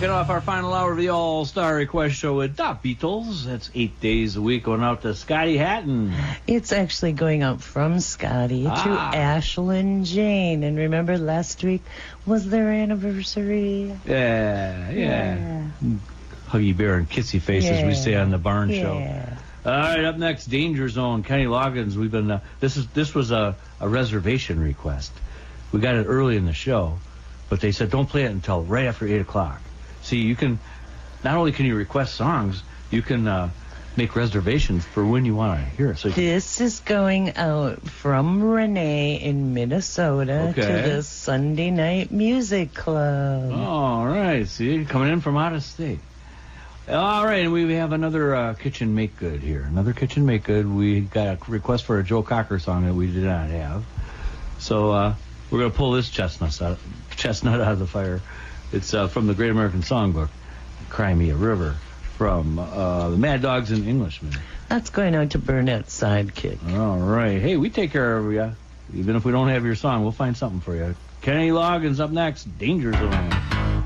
Kicking off our final hour of the All-Star Request Show with the Beatles. That's 8 days a week going out to Scotty Hatton. It's actually going out from Scotty to Ashlyn Jane. And remember, last week was their anniversary. Yeah. Huggy bear and kissy face, as we say on the Barn Show. All right, up next, Danger Zone. Kenny Loggins. We've been. This was a reservation request. We got it early in the show, but they said don't play it until right after 8 o'clock. See, you can not only can you request songs, you can make reservations for when you want to hear it. So this is going out from Renee in Minnesota to the Sunday Night Music Club. All right, see, coming in from out of state. All right, and we have another Kitchen Make Good here. Another Kitchen Make Good. We got a request for a Joe Cocker song that we did not have. So we're going to pull this chestnut out of the fire. It's from the Great American Songbook, Cry Me a River, from the Mad Dogs and Englishmen. That's going out to Burnett's Sidekick. All right. Hey, we take care of you. Even if we don't have your song, we'll find something for you. Kenny Loggins up next, Danger Zone.